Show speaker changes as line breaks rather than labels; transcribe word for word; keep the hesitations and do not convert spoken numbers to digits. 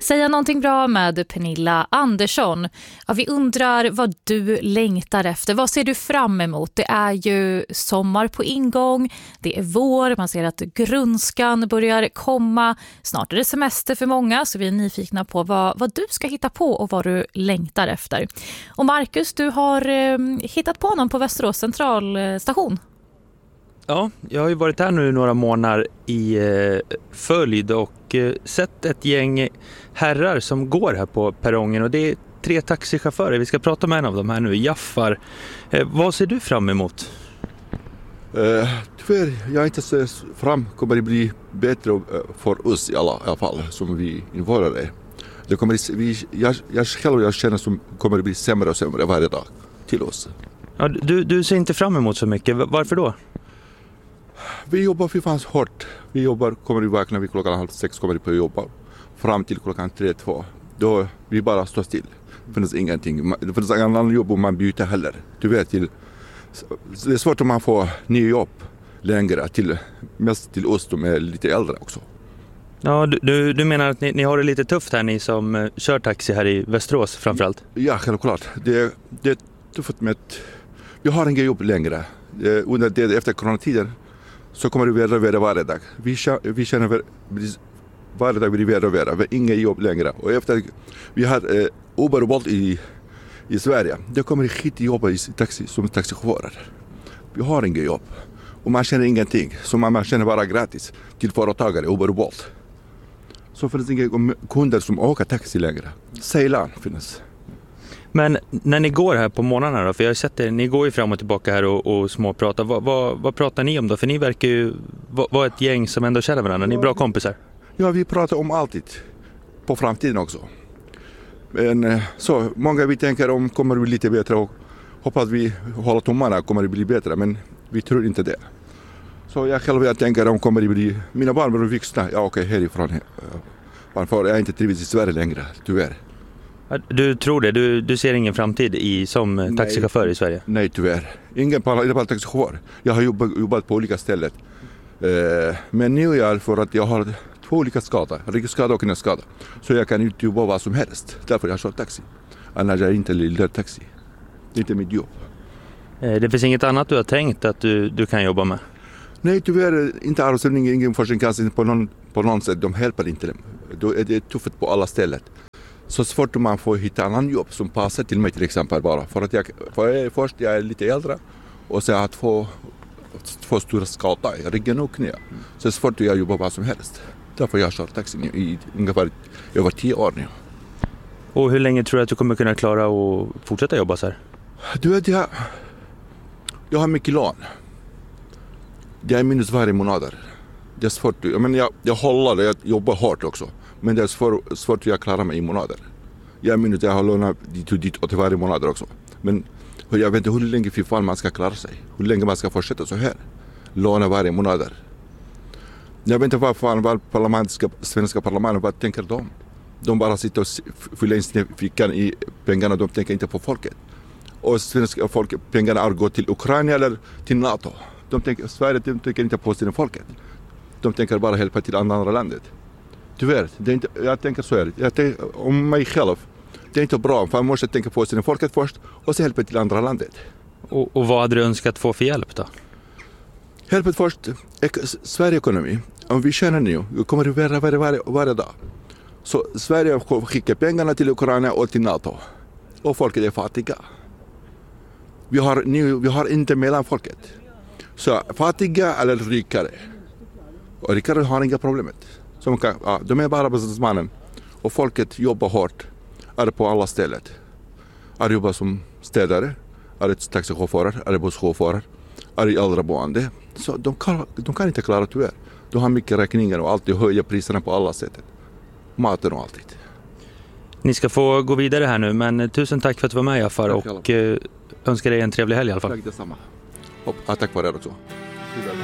Säga någonting bra med Pernilla Andersson. Ja, vi undrar vad du längtar efter. Vad ser du fram emot? Det är ju sommar på ingång. Det är vår. Man ser att grundskan börjar komma. Snart är det semester för många, så vi är nyfikna på vad, vad du ska hitta på och vad du längtar efter. Och Marcus, du har eh, hittat på någon på Västerås centralstation.
Ja, jag har ju varit här nu några månader i eh, följd och eh, sett ett gäng herrar som går här på perrongen, och det är tre taxichaufförer. Vi ska prata med en av dem här nu, Jaffar. Eh, vad ser du fram emot?
Uh, tyvärr, jag inte ser fram kommer det bli bättre för oss i alla, i alla fall som vi invånare. Det kommer vi jag jag själv jag känner som kommer det bli sämre och sämre varje dag till oss.
Ja, du du ser inte fram emot så mycket. Varför då?
Vi jobbar för fans hårt. Vi jobbar, kommer vi vakna vid klockan halv sex, kommer vi på jobba fram till klockan tre, två. Då vi bara står still. Det finns ingenting. Det finns ingen annan jobb om man byter heller. Du vet, till, det är svårt om man får nya jobb längre, till, mest till oss som är lite äldre också.
Ja, du, du menar att ni, ni har det lite tufft här, ni som uh, kör taxi här i Västerås framförallt?
Ja, självklart. Det, det är tufft med att vi har inga jobb längre. Under det, efter coronatiden så kommer det värre och värre varje dag. Vi, vi känner varje dag blir värre och värre. Vi har inga jobb längre. Och efter vi har eh, Uber och Bolt i, i Sverige, det kommer skit jobba i taxi som taxichaufförer. Vi har inga jobb. Och man känner ingenting. Så man, man känner bara gratis till företagare, Uber och Bolt. Så finns det inga kunder som åker taxi längre. Ceylan finns.
Men när ni går här på morgnarna då, för jag har sett er, ni går ju fram och tillbaka här och, och småpratar. Vad, vad, vad pratar ni om då? För ni verkar ju vara ett gäng som ändå känner varandra. Ni är bra kompisar.
Ja, vi pratar om alltid. På framtiden också. Men så, många vi tänker om kommer det bli lite bättre och hoppas vi håller tummarna kommer det bli bättre. Men vi tror inte det. Så jag själv jag tänker om kommer det bli, mina barn blir vuxna. Jag åker härifrån. Varför jag inte trivs i Sverige längre, tyvärr.
Du tror det? Du, du ser ingen framtid i, som taxichaufför i Sverige?
Nej, tyvärr. Ingen bara taxichaufför. Jag har jobbat, jobbat på olika ställen. Eh, men nu är jag för att jag har två olika skador. Ryggskada och knäskada. Så jag kan inte jobba vad som helst. Därför jag kör taxi. Annars är jag inte lilla taxi. Det är inte mitt jobb.
Eh, det finns inget annat du har tänkt att du, du kan jobba med?
Nej, tyvärr inte arbetsförmedling, ingen försäkringskassa på någon, på någon sätt. De hjälper inte. Då är det tufft på alla ställen. Så svårt om man får hitta annan jobb som passar till mig till exempel bara. För att jag, för jag, först jag är lite äldre och så har jag två, två stora skador i ryggen och knä. Så det är svårt att jag jobbar vad som helst. Därför jag kör taxi nu i ungefär över tio år nu.
Och hur länge tror du att du kommer kunna klara att fortsätta jobba så här?
Du vet, jag, jag har mycket lån. Det är minus varje månad. Det är svårt. Men jag, jag håller det, jag jobbar hårt också. Men det är svår, svårt att jag klarar mig i månader. Jag minns att jag har lånat dit och dit och till varje månad också. Men jag vet inte hur länge för fan man ska klara sig. Hur länge man ska fortsätta så här. Låna varje månader. Jag vet inte vad fan vad parlamentska, svenska parlamentet, vad tänker de? De bara sitter och fyller in sina fickan i pengarna, de tänker inte på folket. Och svenska folk, pengarna går till Ukraina eller till NATO. De tänker, Sverige de tänker inte på sina folket. De tänker bara hjälpa till andra landet. Tyvärr, det är inte, jag tänker så här. Jag tänker om mig själv. Det är inte bra, för man måste tänka på sina folket först och så hjälpa till andra landet.
Och, och vad hade du önskat få för hjälp då?
Hjälpet först, Sverige ekonomi. Om vi känner nu, vi kommer det värre varje, varje, varje dag. Så Sverige skickar pengarna till Ukraina och till NATO. Och folket är fattiga. Vi har, nu, vi har inte mellan folket. Så fattiga eller rikare. Och rikare har inga problemet. Som kan, ja, de är bara businessmannen. Och folket jobbar hårt. Är på alla ställen. Är jobbar som städare. Är taxichaufförer. Är busschaufförer. Är i äldreboende. Så de kan, de kan inte klara tyvärr. De har mycket räkningar och alltid höjer priserna på alla sätt. Maten och alltid.
Ni ska få gå vidare här nu, men tusen tack för att du var med, Jaffar, och önskar dig en trevlig helg i alla fall.
Tack detsamma. Och, ja, tack för det också.